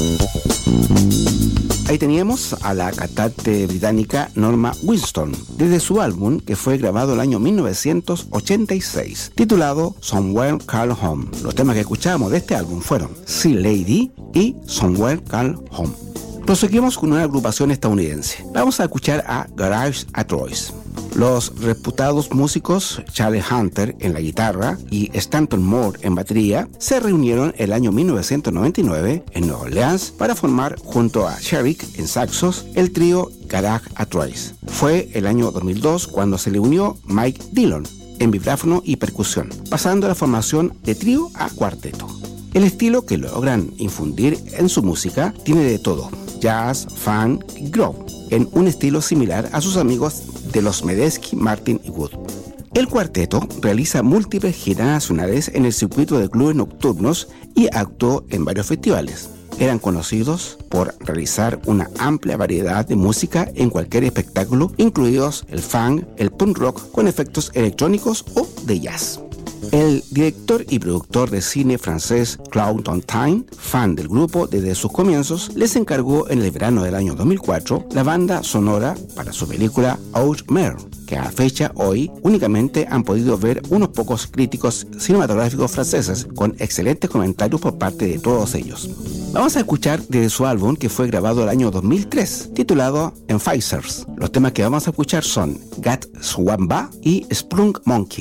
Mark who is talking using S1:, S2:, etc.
S1: Ahí teníamos a la cantante británica Norma Winston, desde su álbum que fue grabado el año 1986, titulado Somewhere Call Home. Los temas que escuchábamos de este álbum fueron Sea Lady y Somewhere Call Home. Proseguimos con una agrupación estadounidense. Vamos a escuchar a Garage at Royce. Los reputados músicos Charlie Hunter en la guitarra y Stanton Moore en batería se reunieron el año 1999 en Nueva Orleans para formar junto a Sherrick en saxos el trío Garage at Royce. Fue el año 2002 cuando se le unió Mike Dillon en vibráfono y percusión, pasando la formación de trío a cuarteto. El estilo que logran infundir en su música tiene de todo: jazz, funk y groove, en un estilo similar a sus amigos de los Medeski, Martin y Wood. El cuarteto realiza múltiples giras nacionales en el circuito de clubes nocturnos y actuó en varios festivales. Eran conocidos por realizar una amplia variedad de música en cualquier espectáculo, incluidos el funk, el punk rock con efectos electrónicos o de jazz. El director y productor de cine francés Claude Dontain, fan del grupo desde sus comienzos, les encargó en el verano del año 2004 la banda sonora para su película Outre Mer, que a fecha hoy únicamente han podido ver unos pocos críticos cinematográficos franceses, con excelentes comentarios por parte de todos ellos. Vamos a escuchar desde su álbum que fue grabado el año 2003, titulado Enficers. Los temas que vamos a escuchar son Gat Swamba y Sprung Monkey.